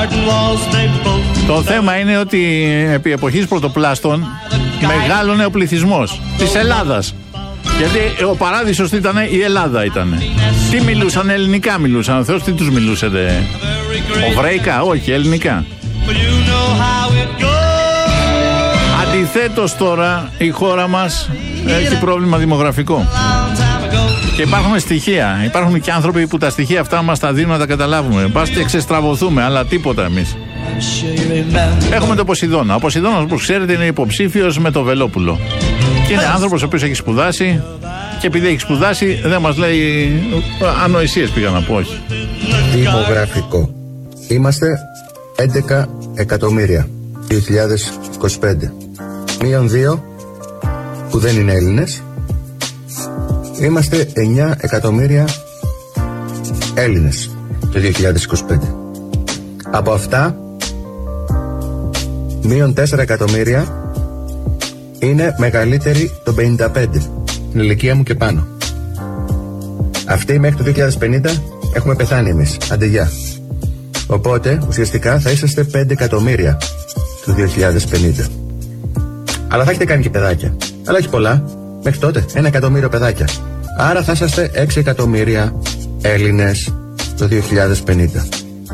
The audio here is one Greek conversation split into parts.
Το θέμα είναι ότι επί εποχής πρωτοπλάστων μεγάλωνε ο πληθυσμός της Ελλάδας. Γιατί ο παράδεισος ήταν η Ελλάδα ήταν. Τι μιλούσαν, ελληνικά μιλούσαν. Ο Θεός τι τους μιλούσε, οβραϊκά, όχι, ελληνικά. Αντιθέτως τώρα η χώρα μας έχει πρόβλημα δημογραφικό. Και υπάρχουν στοιχεία. Υπάρχουν και άνθρωποι που τα στοιχεία αυτά μας τα δίνουν να τα καταλάβουμε. Πας και ξεστραβωθούμε, αλλά τίποτα εμείς. Έχουμε τον Ποσειδώνα. Ο Ποσειδώνας, όπως ξέρετε, είναι υποψήφιος με το Βελόπουλο. Και είναι άνθρωπος ο οποίος έχει σπουδάσει. Και επειδή έχει σπουδάσει, δεν μας λέει ανοησίες, πήγα να πω, όχι. Δημογραφικό. Είμαστε 11 εκατομμύρια 2025. Μείον 2 που δεν είναι Έλληνες. Είμαστε 9 εκατομμύρια Έλληνες το 2025. Από αυτά, μείον 4 εκατομμύρια είναι μεγαλύτεροι το 55, την ηλικία μου και πάνω. Αυτοί μέχρι το 2050 έχουμε πεθάνει εμείς, άντε γεια. Οπότε ουσιαστικά θα είσαστε 5 εκατομμύρια το 2050. Αλλά θα έχετε κάνει και παιδάκια, αλλά όχι πολλά. Μέχρι τότε 1 εκατομμύριο παιδάκια. Άρα θα είσαστε 6 εκατομμύρια Έλληνες το 2050.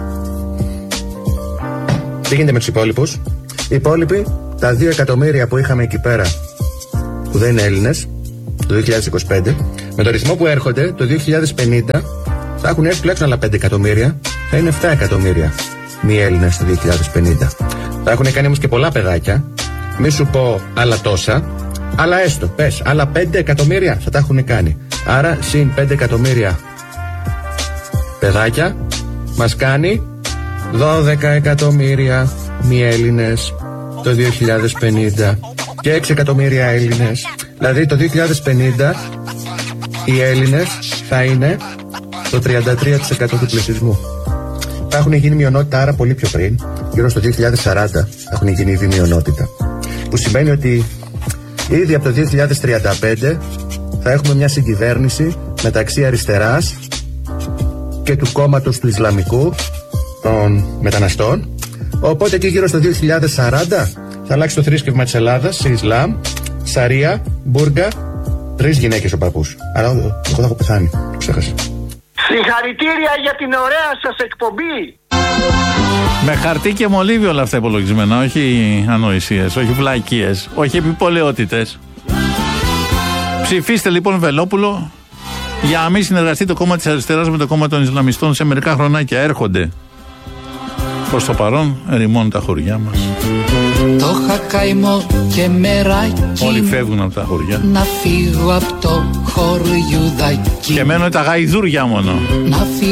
Τι γίνεται με τους υπόλοιπους? Οι υπόλοιποι, τα 2 εκατομμύρια που είχαμε εκεί πέρα που δεν είναι Έλληνες το 2025, με το ρυθμό που έρχονται το 2050 θα έχουν έρθει τουλάχιστον άλλα 5 εκατομμύρια, θα είναι 7 εκατομμύρια μη Έλληνες το 2050. Θα έχουν κάνει όμως και πολλά παιδάκια, μη σου πω άλλα τόσα, αλλά έστω, πες, άλλα 5 εκατομμύρια θα τα έχουν κάνει. Άρα συν 5 εκατομμύρια παιδάκια μας κάνει 12 εκατομμύρια μη Έλληνες το 2050 και 6 εκατομμύρια Έλληνες. Δηλαδή το 2050 οι Έλληνες θα είναι το 33% του πληθυσμού. Θα έχουν γίνει μειονότητα άρα πολύ πιο πριν, γύρω στο 2040 θα έχουν γίνει ήδη μειονότητα. Που σημαίνει ότι ήδη από το 2035 θα έχουμε μια συγκυβέρνηση μεταξύ αριστεράς και του κόμματος του Ισλαμικού των μεταναστών. Οπότε εκεί γύρω στο 2040 θα αλλάξει το θρήσκευμα της Ελλάδας σε Ισλάμ, Σαρία, Μπούργκα, 3 γυναίκες ο παππούς. Άρα εγώ θα έχω πεθάνει, το ξέχασα. Συγχαρητήρια για την ωραία σας εκπομπή. Με χαρτί και μολύβι όλα αυτά υπολογισμένα, όχι ανοησίες, όχι βλακίες, όχι επιπολαιότητες. Ψηφίστε λοιπόν Βελόπουλο για να μην συνεργαστεί το κόμμα της αριστεράς με το κόμμα των Ισλαμιστών σε μερικά χρονάκια. Έρχονται. Προς το παρόν ερημώνουν τα χωριά μας. Το χακαϊμό και μεράκι. Όλοι φεύγουν από τα χωριά. Να φύγω από το χωριουδάκι. Και μένουν τα γαϊδούρια μόνο.